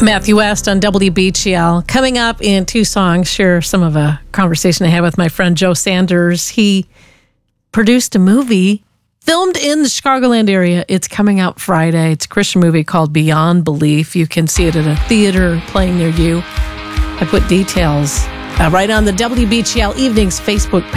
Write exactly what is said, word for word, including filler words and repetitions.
Matthew West on W B G L. Coming up in two songs, share some of a conversation I had with my friend Joe Sanders. He produced a movie filmed in the Chicagoland area. It's coming out Friday. It's a Christian movie called Beyond Belief. You can see it at a theater playing near you. I put details uh, right on the W B G L Evenings Facebook page.